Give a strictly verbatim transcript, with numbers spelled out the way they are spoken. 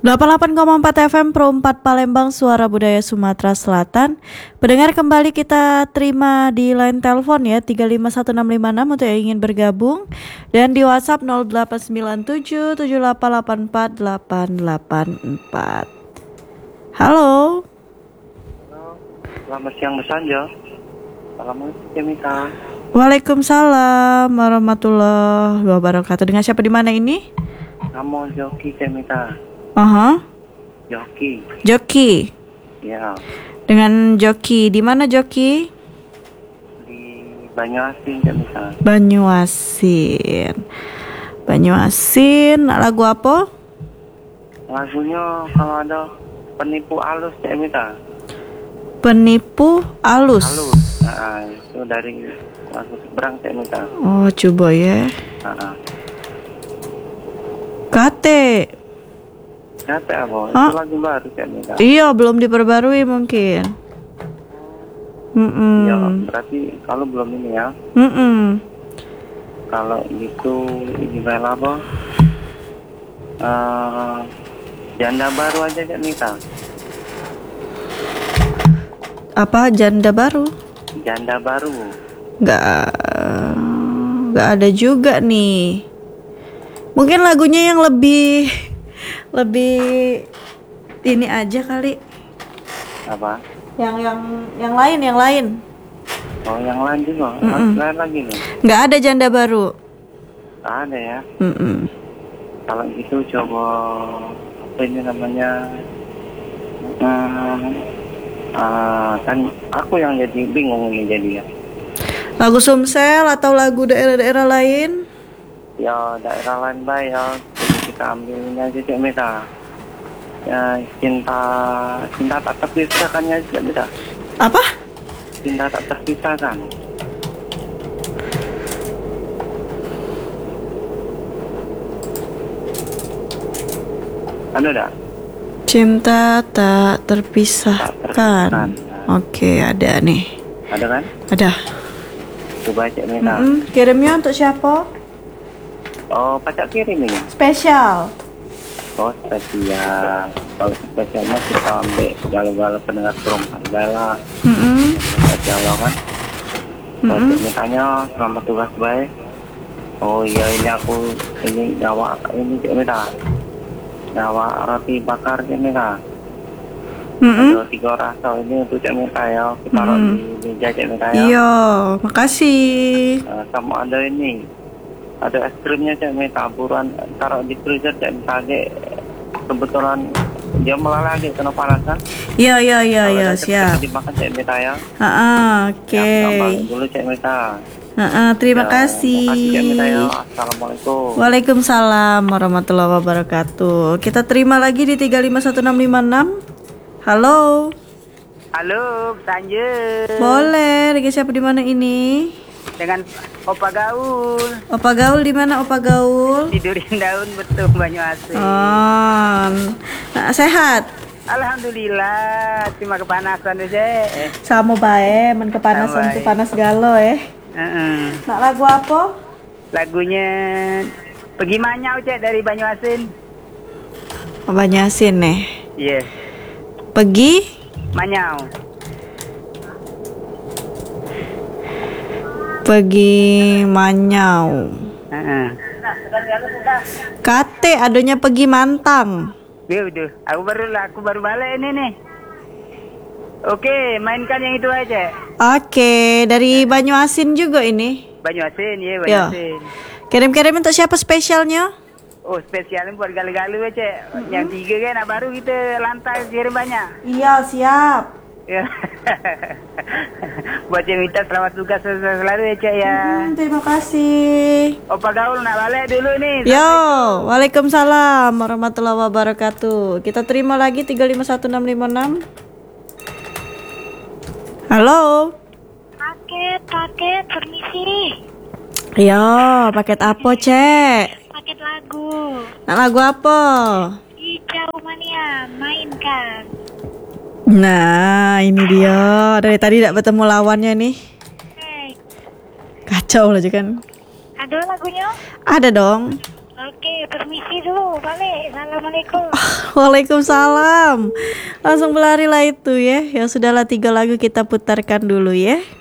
delapan puluh delapan koma empat F M Pro empat Palembang, Suara Budaya Sumatera Selatan. Pendengar, kembali kita terima di line telepon ya tiga lima satu enam lima enam untuk yang ingin bergabung, dan di WhatsApp nol delapan sembilan tujuh tujuh delapan delapan empat delapan delapan empat. Halo. Halo, selamat siang Mas Anjo. Assalamualaikum Mika. Waalaikumsalam warahmatullahi wabarakatuh. Dengan siapa di mana ini? Kamu Joki Mika. Aha. Joki. Joki. Ya. Dengan Joki, di mana Joki? Di Banyuasin Mika. Banyuasin. Banyuasin, lagu apa? Lagunya kalau ada penipu halus Mika. Penipu halus. Halus. Nah, itu dari lagu seberang Mika. Oh, coba ya. Nah. Kate. Kate apa? Hah? Itu lagu baru Mika. Iya, belum diperbarui mungkin. Mm-mm. Ya, berarti kalau belum ini ya. Mm-mm. Kalau itu ini bel apa? Uh, janda baru aja Mika. Apa janda baru? Janda baru. Nggak, nggak ada juga nih. Mungkin lagunya yang lebih, lebih ini aja kali. Apa? Yang yang yang lain, yang lain. Oh, yang lain juga. Mm-mm. Lain lagi nih. Nggak ada janda baru. Nggak ada ya. Mm-mm. Kalau gitu coba apa ini namanya? Hmm, uh, kan aku yang jadi bingung ini jadi ya. Lagu Sumsel atau lagu daerah-daerah lain? Ya daerah lain baik ya. Jadi kita ambilnya aja Cik Mita. Ya cinta cinta tak terpisahkan ya Cik Mita. Apa? Cinta tak terpisahkan. Ada dah? Cinta tak terpisahkan. Tak terpisahkan. Oke, ada nih. Ada kan? Ada. Coba Cik Mita. Mm-mm. Kirimnya untuk siapa? Oh, pacar kirim ini. Spesial. Oh, spesial. Kalau spesialnya kita ambil galau-galau pendengar perempuan galau. Mm-mm. Galau kan? Kalau Mm-mm. ditanya selamat tugas baik. Oh iya, ini aku ini nyawa ini Cik Mita. Nyawa roti bakar Cik Mita. Mm-mm. Ada tiga rasa ini untuk Cik Mita ya. Kita taruh Mm. di meja Cik Mita ya. Iya, makasih. Uh, sama ada ini. Ada es krimnya Cik Mita, buruan taruh di freezer Cik Mita. Kebetulan dia malah lagi kena panas kan? Iya, iya, iya, Kalau iya, ada siap. cepet dimakan Cik Mita ya. Ah, oke. Ya, gampang dulu Cik Mita. Ah, terima Ya, kasih. Terima kasih Cik Mita ya. Assalamualaikum. Waalaikumsalam warahmatullahi wabarakatuh. Kita terima lagi di tiga lima satu enam lima enam. Halo. Halo, Sanje. Boleh, dengan siapa di mana ini? Dengan Opa Gaul. Opa Gaul di mana Opa Gaul? Tidurin daun betul Banyuasin. Oh, nah, sehat. Alhamdulillah, cuma kepanasan aja. Sama bae, men kepanasan Sama tuh bae. panas galau eh. Heeh. Nak lagu apa? Lagunya Pergi Manyau Cek dari Banyuasin. Banyasin nih. Iya, yeah. Pergi Manyau. Pergi Manyau. Heeh. Kate adanya pergi Mantang. Dia udah, aku baru aku baru balik ini nih. Oke, mainkan yang itu aja. Oke, dari Banyuasin juga ini. Banyuasin, iya Yo. Banyuasin. Kirim-kirim untuk siapa spesialnya? Oh, spesialnya buat galu-galu aja. Mm-hmm. Yang tiga kan, nah baru kita lantai kirim banyak. Iya, siap. Ya. Buat Cik Mita selamat tugas selalu ya Cik ya. Hmm, terima kasih. Opa Gaul nak balik dulu nih. Yo, waalaikumsalam warahmatullahi wabarakatuh. Kita terima lagi tiga lima satu enam lima enam. Halo. Paket, paket, permisi. Yo, paket apa, Cek? Paket lagu. Nak lagu apa? Hijau Mania, mainkan. Nah, ini dia. Dari tadi tidak bertemu lawannya nih. Hey, Kacau lah kan. ada lagunya? Ada dong. Oke, permisi dulu, balik. Assalamualaikum. Waalaikumsalam. Langsung berlari lah itu ya. Ya sudahlah, tiga lagu kita putarkan dulu ya.